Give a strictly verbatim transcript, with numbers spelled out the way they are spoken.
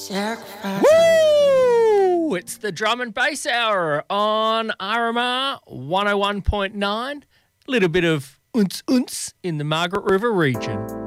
Woo! It's the Drum and Bass Hour on R M R one oh one point nine. Little bit of unce unce in the Margaret River region.